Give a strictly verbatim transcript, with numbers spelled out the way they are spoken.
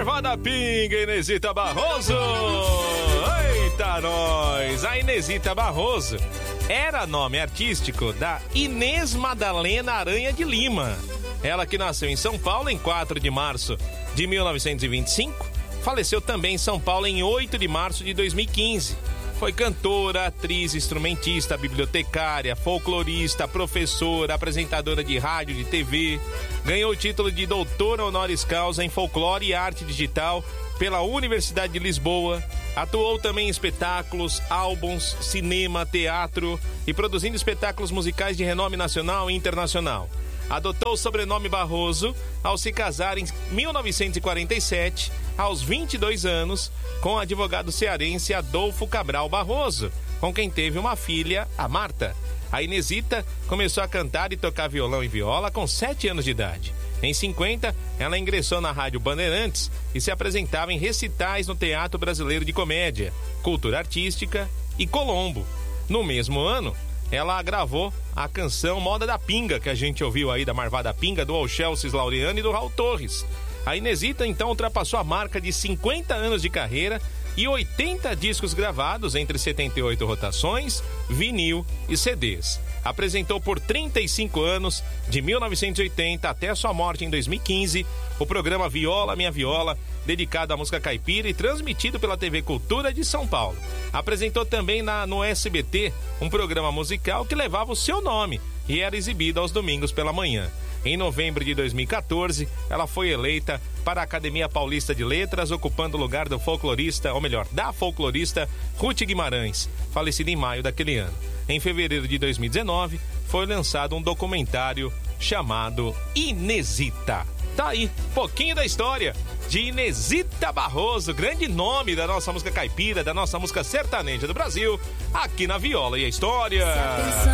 Marvada Pinga, Inesita Barroso. Eita, nós! A Inesita Barroso era nome artístico da Inês Madalena Aranha de Lima. Ela que nasceu em São Paulo em quatro de março de mil novecentos e vinte e cinco, faleceu também em São Paulo em oito de março de dois mil e quinze. Foi cantora, atriz, instrumentista, bibliotecária, folclorista, professora, apresentadora de rádio e de T V. Ganhou o título de doutora honoris causa em folclore e arte digital pela Universidade de Lisboa. Atuou também em espetáculos, álbuns, cinema, teatro e produzindo espetáculos musicais de renome nacional e internacional. Adotou o sobrenome Barroso ao se casar em mil novecentos e quarenta e sete, aos vinte e dois anos, com o advogado cearense Adolfo Cabral Barroso, com quem teve uma filha, a Marta. A Inesita começou a cantar e tocar violão e viola com sete anos de idade. Em cinquenta, ela ingressou na Rádio Bandeirantes e se apresentava em recitais no Teatro Brasileiro de Comédia, Cultura Artística e Colombo. No mesmo ano, ela gravou a canção Moda da Pinga, que a gente ouviu aí da Marvada Pinga, do Alchelsis Laureano e do Raul Torres. A Inesita, então, ultrapassou a marca de cinquenta anos de carreira e oitenta discos gravados entre setenta e oito rotações, vinil e C Ds. Apresentou por trinta e cinco anos, de mil novecentos e oitenta até a sua morte em dois mil e quinze, o programa Viola Minha Viola, dedicado à música caipira e transmitido pela T V Cultura de São Paulo. Apresentou também na, no S B T um programa musical que levava o seu nome e era exibido aos domingos pela manhã. Em novembro de dois mil e quatorze, ela foi eleita para a Academia Paulista de Letras, ocupando o lugar do folclorista, ou melhor, da folclorista Ruth Guimarães, falecida em maio daquele ano. Em fevereiro de dois mil e dezenove, foi lançado um documentário chamado Inesita. Tá aí, pouquinho da história de Inesita Barroso, grande nome da nossa música caipira, da nossa música sertaneja do Brasil, aqui na Viola e a História.